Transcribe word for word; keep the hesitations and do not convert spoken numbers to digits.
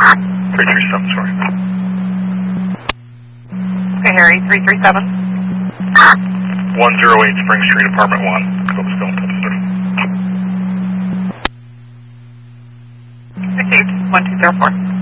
three three seven, sorry. Okay, Harry, three three seven. one oh eight Spring Street, Apartment one. Cobblestone, Texas. Received, one two zero four.